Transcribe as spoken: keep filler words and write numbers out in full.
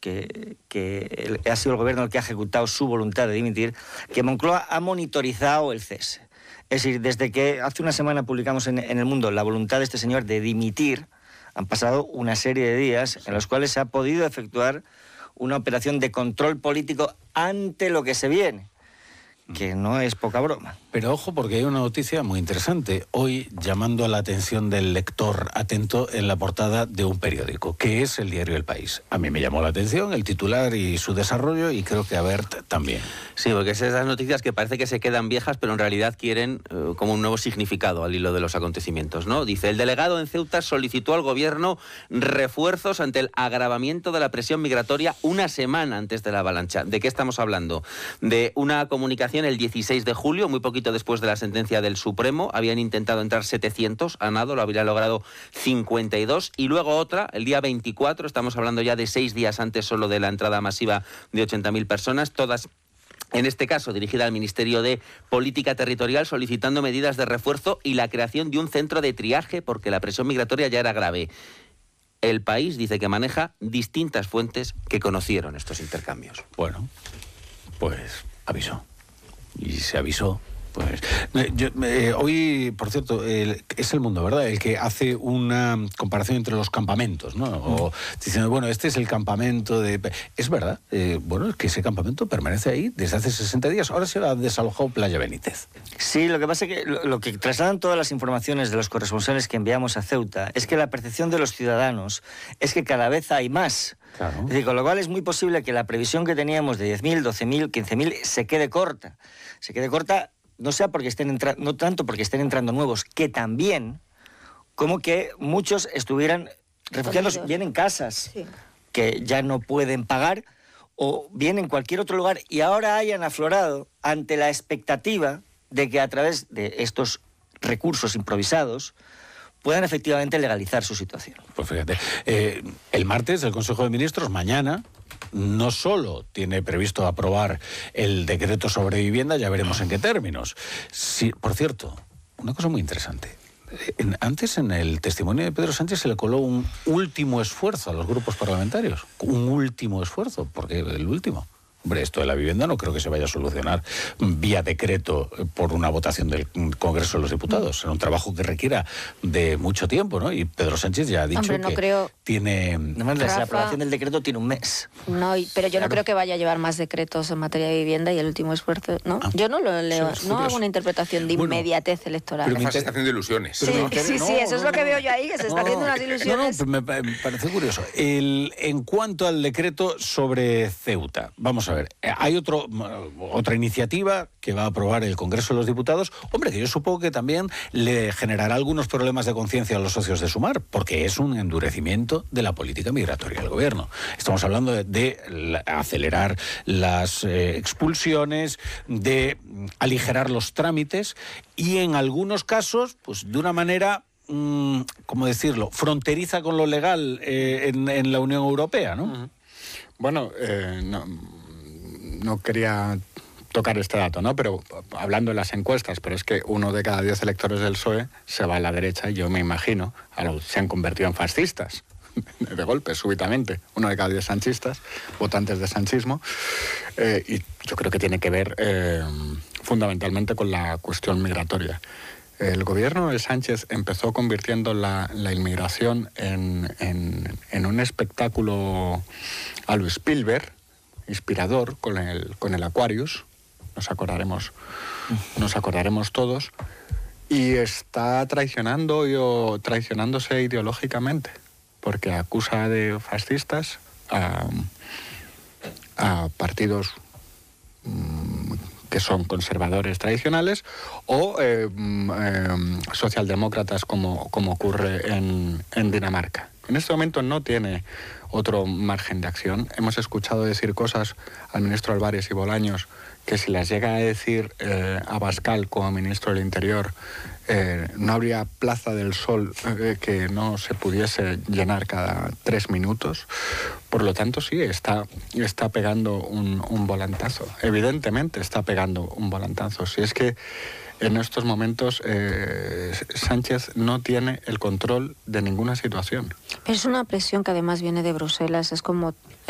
que, que ha sido el gobierno el que ha ejecutado su voluntad de dimitir, que Moncloa ha monitorizado el cese. Es decir, desde que hace una semana publicamos en, en El Mundo la voluntad de este señor de dimitir, han pasado una serie de días en los cuales se ha podido efectuar una operación de control político ante lo que se viene, que no es poca broma. Pero ojo, porque hay una noticia muy interesante. Hoy, llamando a la atención del lector atento en la portada de un periódico, que es el diario El País. A mí me llamó la atención el titular y su desarrollo, y creo que a Bert también. Sí, porque es esas noticias que parece que se quedan viejas, pero en realidad quieren eh, como un nuevo significado al hilo de los acontecimientos, ¿no? Dice, el delegado en Ceuta solicitó al gobierno refuerzos ante el agravamiento de la presión migratoria una semana antes de la avalancha. ¿De qué estamos hablando? De una comunicación el dieciséis de julio, muy poquito después de la sentencia del Supremo. Habían intentado entrar setecientos, a nado, lo habría logrado cincuenta y dos, y luego otra, el día veinticuatro, estamos hablando ya de seis días antes solo de la entrada masiva de ochenta mil personas, todas, en este caso, dirigida al Ministerio de Política Territorial, solicitando medidas de refuerzo y la creación de un centro de triaje porque la presión migratoria ya era grave. El País dice que maneja distintas fuentes que conocieron estos intercambios. Bueno, pues avisó. Y se avisó. Pues yo, eh, hoy, por cierto, el, es El Mundo, ¿verdad?, el que hace una comparación entre los campamentos, ¿no? O diciendo, bueno, este es el campamento de... Es verdad, eh, bueno, es que ese campamento permanece ahí desde hace sesenta días. Ahora se ha desalojado Playa Benítez. Sí, lo que pasa es que lo, lo que trasladan todas las informaciones de los corresponsales que enviamos a Ceuta es que la percepción de los ciudadanos es que cada vez hay más. Claro. Es decir, con lo cual es muy posible que la previsión que teníamos de diez mil, doce mil, quince mil se quede corta. Se quede corta no sea porque estén entrando, no tanto porque estén entrando nuevos, que también, como que muchos estuvieran refugiados bien en casas, sí, que ya no pueden pagar, o bien en cualquier otro lugar, y ahora hayan aflorado ante la expectativa de que a través de estos recursos improvisados puedan efectivamente legalizar su situación. Pues fíjate, eh, el martes el Consejo de Ministros, mañana, no solo tiene previsto aprobar el decreto sobre vivienda, ya veremos en qué términos. Sí, por cierto, una cosa muy interesante. En, antes en el testimonio de Pedro Sánchez se le coló un último esfuerzo a los grupos parlamentarios. Un último esfuerzo, porque el último. Hombre, esto de la vivienda no creo que se vaya a solucionar vía decreto por una votación del Congreso de los Diputados. Será un trabajo que requiera de mucho tiempo, ¿no? Y Pedro Sánchez ya ha dicho Hombre, no que creo... tiene... No, la aprobación del decreto tiene un mes. No, pero yo claro. no creo que vaya a llevar más decretos en materia de vivienda y el último esfuerzo, ¿no? Ah, yo no lo leo, no hago una interpretación de bueno, inmediatez electoral. Pero se está haciendo ilusiones. Sí, sí, sí, eso es lo que veo yo ahí, que se está no, haciendo unas ilusiones. No, no, me, me parece curioso. El, en cuanto al decreto sobre Ceuta, vamos a ver, hay otro otra iniciativa que va a aprobar el Congreso de los Diputados, hombre, que yo supongo que también le generará algunos problemas de conciencia a los socios de Sumar, porque es un endurecimiento de la política migratoria del gobierno. Estamos hablando de, de la, acelerar las eh, expulsiones, de aligerar los trámites y en algunos casos, pues de una manera, mmm, ¿cómo decirlo?, fronteriza con lo legal eh, en, en la Unión Europea, ¿no? Uh-huh. Bueno, eh, no... no quería tocar este dato, ¿no? Pero hablando de las encuestas, pero es que uno de cada diez electores del P S O E se va a la derecha y yo me imagino, a los, se han convertido en fascistas, de golpe, súbitamente. Uno de cada diez sanchistas, votantes de sanchismo, eh, y yo creo que tiene que ver eh, fundamentalmente con la cuestión migratoria. El gobierno de Sánchez empezó convirtiendo la, la inmigración en, en, en un espectáculo a lo Spielberg, inspirador, con el, con el Aquarius, nos acordaremos, nos acordaremos todos, y está traicionando o traicionándose ideológicamente, porque acusa de fascistas a, a partidos mmm, que son conservadores tradicionales o eh, eh, socialdemócratas como, como ocurre en, en Dinamarca. En este momento no tiene otro margen de acción. Hemos escuchado decir cosas al ministro Álvarez y Bolaños que si las llega a decir eh, Abascal como ministro del Interior, eh, no habría Plaza del Sol eh, que no se pudiese llenar cada tres minutos. Por lo tanto, sí, está, está pegando un, un volantazo. Evidentemente está pegando un volantazo. Si es que en estos momentos eh, Sánchez no tiene el control de ninguna situación. Es una presión que además viene de Bruselas, es como